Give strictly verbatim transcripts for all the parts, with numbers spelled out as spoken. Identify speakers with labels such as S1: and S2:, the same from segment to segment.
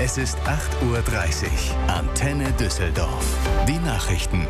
S1: Es ist acht Uhr dreißig. Antenne Düsseldorf. Die Nachrichten.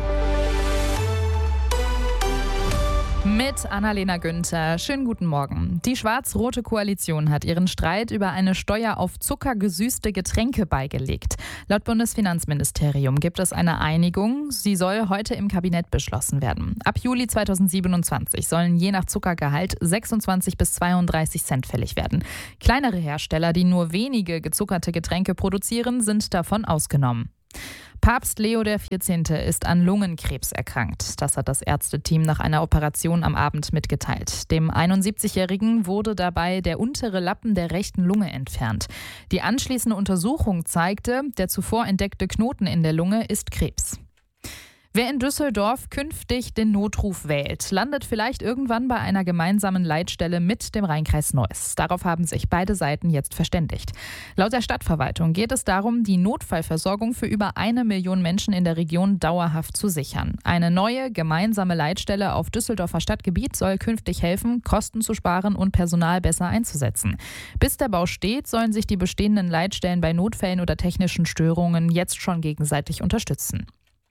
S2: Mit Annalena Günther. Schönen guten Morgen. Die schwarz-rote Koalition hat ihren Streit über eine Steuer auf zuckergesüßte Getränke beigelegt. Laut Bundesfinanzministerium gibt es eine Einigung. Sie soll heute im Kabinett beschlossen werden. Ab Juli zweitausendsiebenundzwanzig sollen je nach Zuckergehalt sechsundzwanzig bis zweiunddreißig Cent fällig werden. Kleinere Hersteller, die nur wenige gezuckerte Getränke produzieren, sind davon ausgenommen. Papst Leo der vierzehnte ist an Lungenkrebs erkrankt. Das hat das Ärzteteam nach einer Operation am Abend mitgeteilt. Dem einundsiebzigjährigen wurde dabei der untere Lappen der rechten Lunge entfernt. Die anschließende Untersuchung zeigte, der zuvor entdeckte Knoten in der Lunge ist Krebs. Wer in Düsseldorf künftig den Notruf wählt, landet vielleicht irgendwann bei einer gemeinsamen Leitstelle mit dem Rheinkreis Neuss. Darauf haben sich beide Seiten jetzt verständigt. Laut der Stadtverwaltung geht es darum, die Notfallversorgung für über eine Million Menschen in der Region dauerhaft zu sichern. Eine neue gemeinsame Leitstelle auf Düsseldorfer Stadtgebiet soll künftig helfen, Kosten zu sparen und Personal besser einzusetzen. Bis der Bau steht, sollen sich die bestehenden Leitstellen bei Notfällen oder technischen Störungen jetzt schon gegenseitig unterstützen.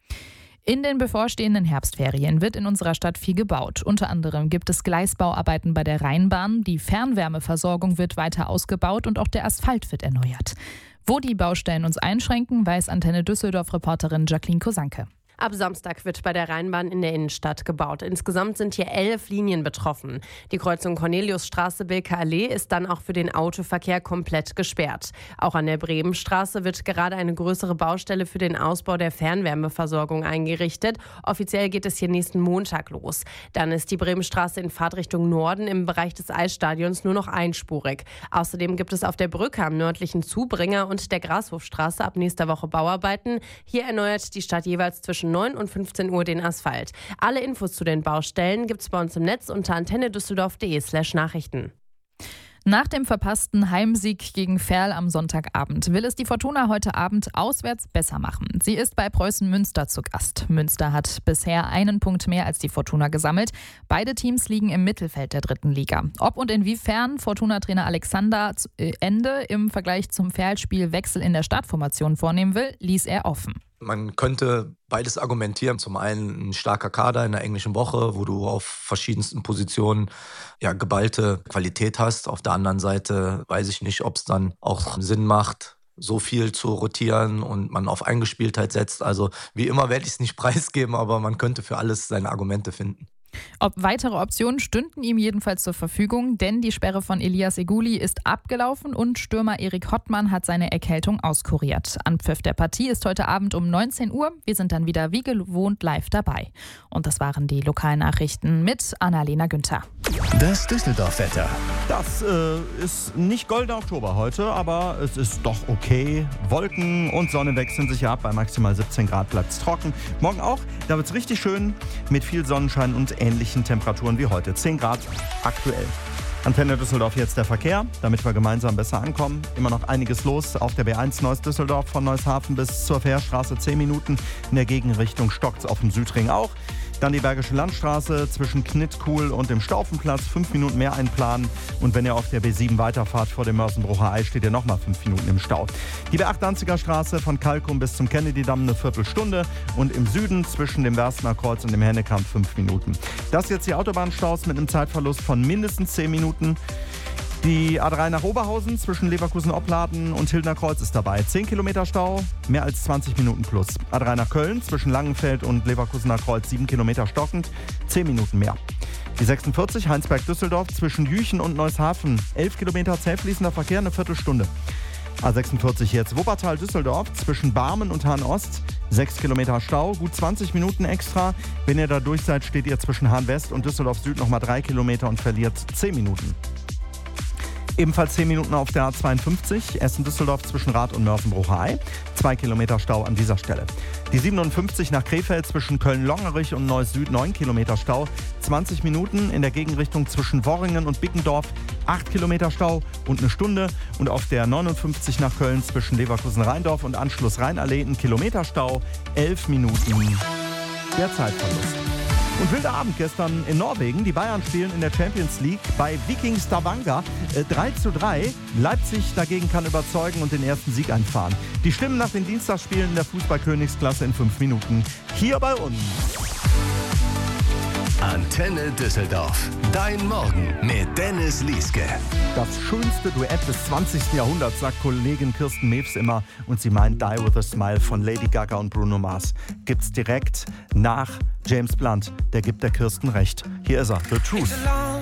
S2: In den bevorstehenden Herbstferien wird in unserer Stadt viel gebaut. Unter anderem gibt es Gleisbauarbeiten bei der Rheinbahn, die Fernwärmeversorgung wird weiter ausgebaut und auch der Asphalt wird erneuert. Wo die Baustellen uns einschränken, weiß Antenne Düsseldorf-Reporterin Jacqueline Kosanke.
S3: Ab Samstag wird bei der Rheinbahn in der Innenstadt gebaut. Insgesamt sind hier elf Linien betroffen. Die Kreuzung Corneliusstraße-Bilker-Allee ist dann auch für den Autoverkehr komplett gesperrt. Auch an der Bremenstraße wird gerade eine größere Baustelle für den Ausbau der Fernwärmeversorgung eingerichtet. Offiziell geht es hier nächsten Montag los. Dann ist die Bremenstraße in Fahrtrichtung Norden im Bereich des Eisstadions nur noch einspurig. Außerdem gibt es auf der Brücke am nördlichen Zubringer und der Grashofstraße ab nächster Woche Bauarbeiten. Hier erneuert die Stadt jeweils zwischen neun und fünfzehn Uhr den Asphalt. Alle Infos zu den Baustellen gibt's bei uns im Netz unter antennedüsseldorf.de slash Nachrichten.
S2: Nach dem verpassten Heimsieg gegen Verl am Sonntagabend will es die Fortuna heute Abend auswärts besser machen. Sie ist bei Preußen Münster zu Gast. Münster hat bisher einen Punkt mehr als die Fortuna gesammelt. Beide Teams liegen im Mittelfeld der dritten Liga. Ob und inwiefern Fortuna-Trainer Alexander Ende im Vergleich zum Verl-Spiel Wechsel in der Startformation vornehmen will, ließ er offen.
S4: Man könnte beides argumentieren. Zum einen ein starker Kader in der englischen Woche, wo du auf verschiedensten Positionen ja, geballte Qualität hast. Auf der anderen Seite weiß ich nicht, ob es dann auch Sinn macht, so viel zu rotieren und man auf Eingespieltheit setzt. Also wie immer werde ich es nicht preisgeben, aber man könnte für alles seine Argumente finden.
S2: Ob weitere Optionen stünden ihm jedenfalls zur Verfügung, denn die Sperre von Elias Eguli ist abgelaufen und Stürmer Erik Hottmann hat seine Erkältung auskuriert. Anpfiff der Partie ist heute Abend um neunzehn Uhr. Wir sind dann wieder wie gewohnt live dabei. Und das waren die Lokalnachrichten mit Annalena Günther.
S1: Das Düsseldorf-Wetter.
S5: Das äh, ist nicht goldener Oktober heute, aber es ist doch okay. Wolken und Sonne wechseln sich ab. Bei maximal siebzehn Grad bleibt es trocken. Morgen auch, da wird es richtig schön mit viel Sonnenschein und ähnlichen Temperaturen wie heute. zehn Grad aktuell. Antenne Düsseldorf jetzt der Verkehr, damit wir gemeinsam besser ankommen. Immer noch einiges los auf der B eins Neuss-Düsseldorf von Neushafen bis zur Fährstraße zehn Minuten. In der Gegenrichtung stockt's auf dem Südring auch. Dann die Bergische Landstraße zwischen Knittkuhl und dem Staufenplatz. Fünf Minuten mehr einplanen. Und wenn ihr auf der B sieben weiterfahrt vor dem Mörsenbrucher Ei, steht ihr nochmal fünf Minuten im Stau. Die B acht Danziger Straße von Kalkum bis zum Kennedy-Damm eine Viertelstunde. Und im Süden zwischen dem Werstener Kreuz und dem Hennekamp fünf Minuten. Das jetzt die Autobahnstaus mit einem Zeitverlust von mindestens zehn Minuten. Die A drei nach Oberhausen zwischen Leverkusen-Opladen und Hildner Kreuz ist dabei. zehn Kilometer Stau, mehr als zwanzig Minuten plus. A drei nach Köln zwischen Langenfeld und Leverkusener Kreuz sieben Kilometer stockend, zehn Minuten mehr. Die sechsundvierzig Heinsberg-Düsseldorf zwischen Jüchen und Neushafen, elf Kilometer zäh fließender Verkehr, eine Viertelstunde. A sechsundvierzig jetzt Wuppertal-Düsseldorf zwischen Barmen und Hahn-Ost, sechs Kilometer Stau, gut zwanzig Minuten extra. Wenn ihr da durch seid, steht ihr zwischen Hahn-West und Düsseldorf-Süd nochmal drei Kilometer und verliert zehn Minuten. Ebenfalls zehn Minuten auf der A zweiundfünfzig, Essen-Düsseldorf zwischen Rath und Mörsenbrucher Ei. Zwei Kilometer Stau an dieser Stelle. Die siebenundfünfzig nach Krefeld zwischen Köln-Longerich und Neuss-Süd, neun Kilometer Stau. zwanzig Minuten in der Gegenrichtung zwischen Worringen und Bickendorf, acht Kilometer Stau und eine Stunde. Und auf der neunundfünfzig nach Köln zwischen Leverkusen-Rheindorf und Anschluss Rheinallee, ein Kilometer Stau, elf Minuten. Der Zeitverlust. Und wilder Abend gestern in Norwegen. Die Bayern spielen in der Champions League bei Viking Stavanger äh, drei zu drei. Leipzig dagegen kann überzeugen und den ersten Sieg einfahren. Die Stimmen nach den Dienstagsspielen in der Fußball-Königsklasse in fünf Minuten hier bei uns.
S1: Antenne Düsseldorf. Dein Morgen mit Dennis Lieske.
S5: Das schönste Duett des zwanzigsten Jahrhunderts, sagt Kollegin Kirsten Mewes immer. Und sie meint Die With A Smile von Lady Gaga und Bruno Mars. Gibt's direkt nach James Blunt. Der gibt der Kirsten recht. Hier ist er, The Truth.